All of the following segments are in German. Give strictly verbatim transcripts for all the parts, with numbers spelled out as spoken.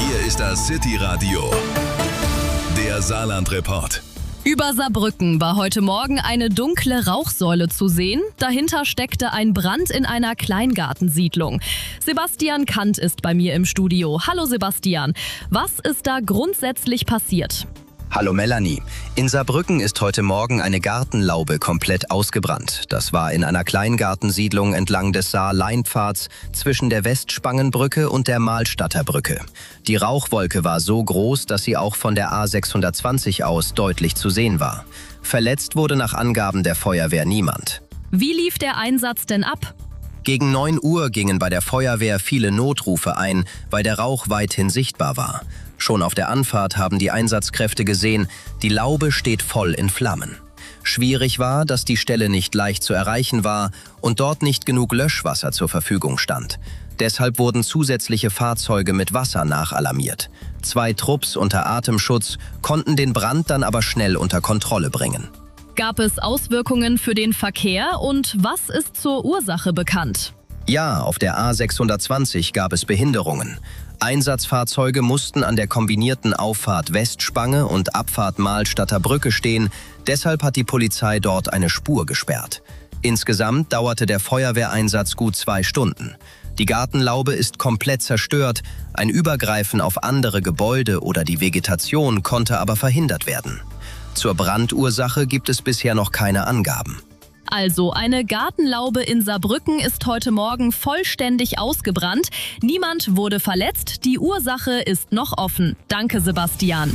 Hier ist das City Radio, der Saarland-Report. Über Saarbrücken war heute Morgen eine dunkle Rauchsäule zu sehen. Dahinter steckte ein Brand in einer Kleingartensiedlung. Sebastian Kant ist bei mir im Studio. Hallo Sebastian, was ist da grundsätzlich passiert? Hallo Melanie. In Saarbrücken ist heute Morgen eine Gartenlaube komplett ausgebrannt. Das war in einer Kleingartensiedlung entlang des Saar-Leinpfads zwischen der Westspangenbrücke und der Mahlstadter Brücke. Die Rauchwolke war so groß, dass sie auch von der A sechshundertzwanzig aus deutlich zu sehen war. Verletzt wurde nach Angaben der Feuerwehr niemand. Wie lief der Einsatz denn ab? Gegen neun Uhr gingen bei der Feuerwehr viele Notrufe ein, weil der Rauch weithin sichtbar war. Schon auf der Anfahrt haben die Einsatzkräfte gesehen, die Laube steht voll in Flammen. Schwierig war, dass die Stelle nicht leicht zu erreichen war und dort nicht genug Löschwasser zur Verfügung stand. Deshalb wurden zusätzliche Fahrzeuge mit Wasser nachalarmiert. Zwei Trupps unter Atemschutz konnten den Brand dann aber schnell unter Kontrolle bringen. Gab es Auswirkungen für den Verkehr und was ist zur Ursache bekannt? Ja, auf der A sechshundertzwanzig gab es Behinderungen. Einsatzfahrzeuge mussten an der kombinierten Auffahrt Westspange und Abfahrt Mahlstadter Brücke stehen, deshalb hat die Polizei dort eine Spur gesperrt. Insgesamt dauerte der Feuerwehreinsatz gut zwei Stunden. Die Gartenlaube ist komplett zerstört, ein Übergreifen auf andere Gebäude oder die Vegetation konnte aber verhindert werden. Zur Brandursache gibt es bisher noch keine Angaben. Also, eine Gartenlaube in Saarbrücken ist heute Morgen vollständig ausgebrannt. Niemand wurde verletzt, die Ursache ist noch offen. Danke, Sebastian.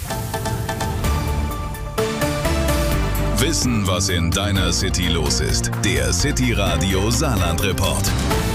Wissen, was in deiner City los ist. Der City Radio Saarland-Report.